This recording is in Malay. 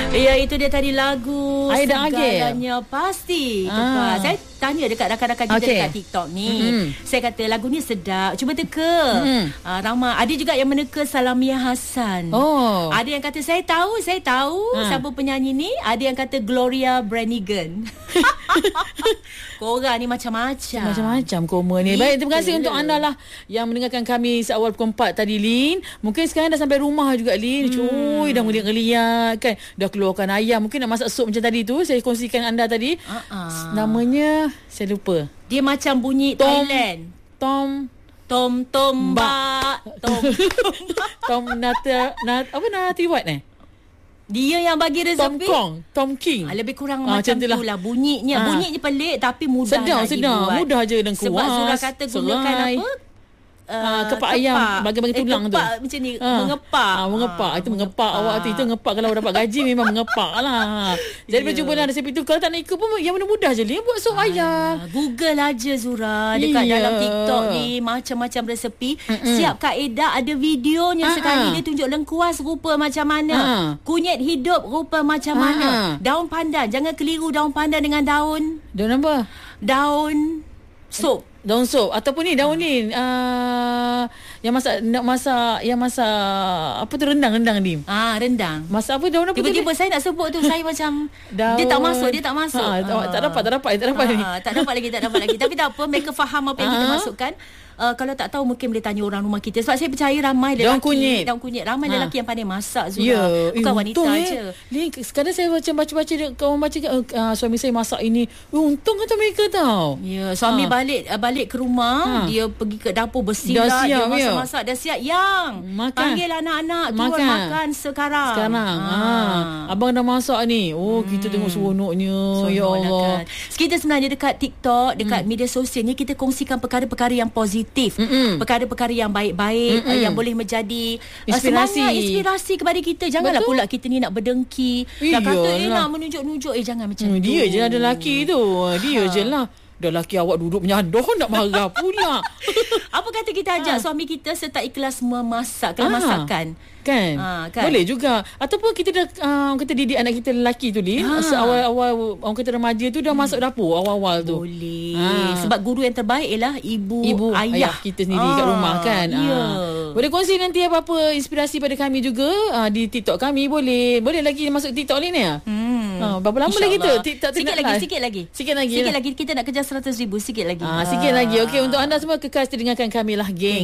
Ya, itu dia tadi lagu Aida Segalanya Pasti. Saya tanya dekat rakan-rakan kita dekat TikTok ni. Saya kata lagu ni sedap, cuba teka. Ramai ada juga yang meneka Salamia Hassan. Ada yang kata saya tahu siapa penyanyi ni. Ada yang kata Gloria Brannigan. Korang ni macam-macam koma ni. Baik, terima kasih untuk anda lah yang mendengarkan kami seawal pukul 4 tadi, Lin. Mungkin sekarang dah sampai rumah juga, Lin. Cuy, dah ngeliat kan. Dah keluarkan ayam. Mungkin nak masak sup macam tadi tu. Saya kongsikan anda tadi. Namanya saya lupa. Dia macam bunyi Thailand. Tom Mbak. Tom Nati what Dia yang bagi resepi. Tom King. Lebih kurang macam tu lah bunyinya. Bunyinya pelik tapi mudah nak dibuat. Mudah je dan kuas. Sebab Zura kata gunakan apa? Kepak ayam bagi tulang tu. Kepak macam ni, mengepak. Itu mengepak awak tu. Itu mengepak kalau dapat gaji memang mengepak lah. Jadi boleh cuba lah resep itu. Kalau tak nak ikut pun yang mana mudah je, buat sup ayam. Google aja Zura dekat dalam TikTok ni macam-macam resepi. Siap Kak Eda ada videonya sekali. Dia tunjuk lengkuas rupa macam mana, kunyit hidup rupa macam mana, daun pandan. Jangan keliru daun pandan dengan daun apa? Daun sup. Daun sup ataupun ni daun ni yang masak apa tu, rendang ni. Rendang. Masak apa daun apa? Tiba-tiba saya nak sebut tu saya macam daun, dia tak masuk. Tak dapat ni. Tak dapat lagi. Tapi tak apa, mereka faham apa yang kita masukkan. Kalau tak tahu mungkin boleh tanya orang rumah kita. Sebab saya percaya ramai lelaki daun kunyit. Ramai lelaki yang pandai masak Zura. Bukan wanita je. Sekadar saya macam baca-baca orang baca suami saya masak ini. Untung kata mereka tahu. Ya, suami balik ke rumah, dia pergi ke dapur bersirat, dia masak-masak dah siap. Panggil anak-anak turun makan sekarang. Abang dah masak ni. Kita tengok seronoknya. Ya Allah. Kita sebenarnya dekat TikTok, dekat media sosial ni kita kongsikan perkara-perkara yang positif. Perkara-perkara yang baik-baik, yang boleh menjadi inspirasi kepada kita. Janganlah pula kita ni nak berdengki, nak kata nak menunjuk-nunjuk. Jangan macam tu. Dia je ada lelaki tu. Dia je lah. Dah lelaki awak duduk menyadoh nak marah pula. Apa kata kita ajak suami kita serta ikhlas memasak masakan. Kan? Boleh juga. Ataupun kita dah kata didik anak kita lelaki tu, Lin. Awal-awal orang kata remaja tu dah masuk dapur awal-awal tu. Boleh. Sebab guru yang terbaik ialah ibu ayah kita sendiri kat rumah kan. Boleh kongsi nanti apa-apa inspirasi pada kami juga di TikTok kami. Boleh lagi masuk TikTok, Lin ya? Berapa lama lagi tu? TikTok Sikit lagi. Kita nak kejar 100,000 sikit lagi. Sikit lagi. Okey, untuk anda semua kekal dengarkan kami lah, geng.